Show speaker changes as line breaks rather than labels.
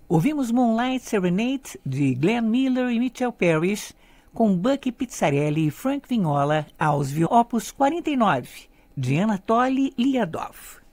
Ouvimos Moonlight Serenade, de Glenn Miller e Mitchell Parrish, com Bucky Pizzarelli e Frank Vignola, aos Opus 49, de Anatoly Liadov.